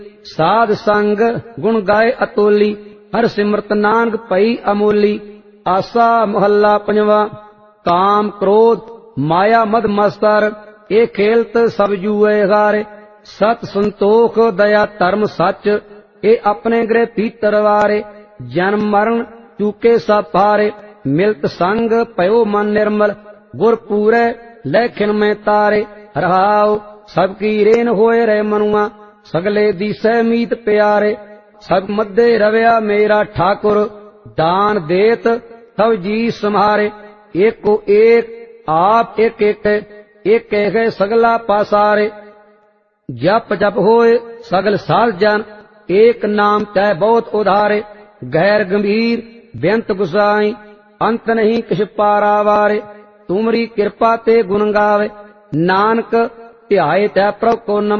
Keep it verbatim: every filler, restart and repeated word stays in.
साध संग गुण गाए अतोली, हर सिमरत नानक पई अमोली। आसा मोहल्ला पंजवा। काम क्रोध माया मद मस्तर, ए खेलत सब जूए गारे। सत संतोख दया धर्म सच, ए अपने गृह भीतर वारे। जन्म मरण चूके सब पारे, मिलत संग पयो मन निर्मल। गुर पूरे लेखिन में तारे, रहाओ सबकी रेन होए रे मनुआ। सगले दिसै मीत प्यारे, सब मध्य रवया मेरा ठाकुर। दान देत सब जी सम्हारे, एक को एक आप एक एक, एक एक सगला पासारे। जप जप होए सगल साध जन, एक नाम तय बहुत उधारे। गैर गंभीर बेअंत गुसाई, अंत नहीं किछ पारावारे। तुमरी कृपा ते गुण गावे, नानक ध्याए तै प्रभु को नम